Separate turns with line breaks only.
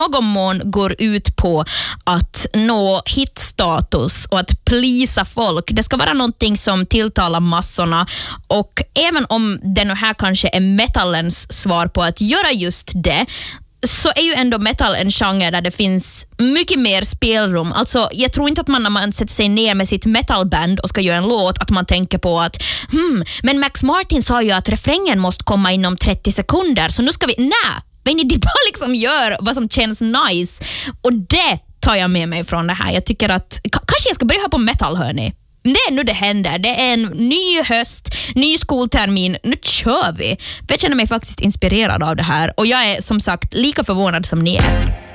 någon mån går ut på att nå hitstatus och att plisa folk. Det ska vara någonting som tilltalar massorna, och även om den här kanske är metallens svar på att göra just det, så är ju ändå metal en genre där det finns mycket mer spelrum. Alltså, jag tror inte att man när man sätter sig ner med sitt metalband och ska göra en låt, att man tänker på att men Max Martin sa ju att refrängen måste komma inom 30 sekunder, så nu ska vi... Men ni bara liksom gör vad som känns nice. Och det tar jag med mig från det här. Jag tycker att kanske jag ska börja höra på metal, hörni. Det är nu det händer. Det är en ny höst, ny skoltermin. Nu kör vi. Jag känner mig faktiskt inspirerad av det här. Och jag är som sagt lika förvånad som ni är.